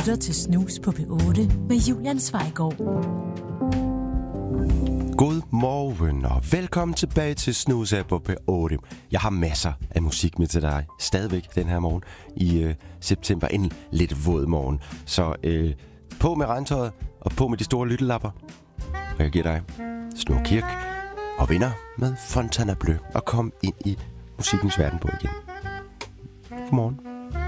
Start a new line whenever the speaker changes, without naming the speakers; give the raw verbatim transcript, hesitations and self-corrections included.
lytter til Snus på P otte med Julian Zweigård.
God morgen og velkommen tilbage til Snus her på P otte. Jeg har masser af musik med til dig stadigvæk den her morgen i øh, september. En lidt våd morgen. Så øh, på med regntøjet og på med de store lyttelapper. Og jeg giver dig Snor Kirk og vinder med Fontana Bleu og kom ind i musikkens verden på igen. Godmorgen.